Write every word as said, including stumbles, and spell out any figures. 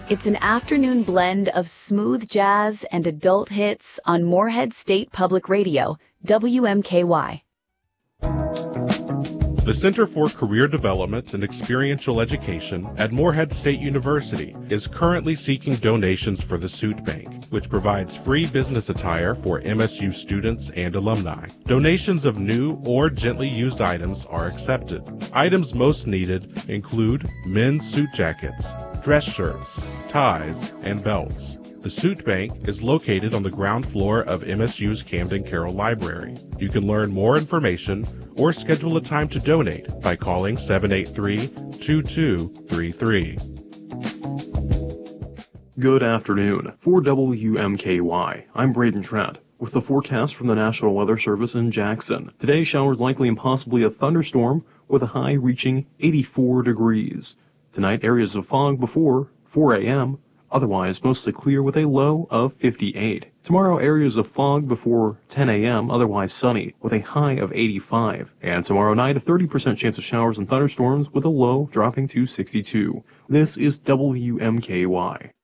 It's an afternoon blend of smooth jazz and adult hits on Morehead State Public Radio, W M K Y. The Center for Career Development and Experiential Education at Morehead State University is currently seeking donations for the Suit Bank, which provides free business attire for M S U students and alumni. Donations of new or gently used items are accepted. Items most needed include men's suit jackets, dress shirts, ties, and belts. The Suit Bank is located on the ground floor of M S U's Camden Carroll Library. You can learn more information or schedule a time to donate by calling seven eight three, two two three three. Good afternoon. For W M K Y, I'm Braden Trent with the forecast from the National Weather Service in Jackson. Today, showers likely and possibly a thunderstorm with a high reaching eighty-four degrees. Tonight, areas of fog before four a.m., otherwise mostly clear with a low of fifty-eight. Tomorrow, areas of fog before ten a.m., otherwise sunny with a high of eighty-five. And tomorrow night, a thirty percent chance of showers and thunderstorms with a low dropping to sixty-two. This is W M K Y.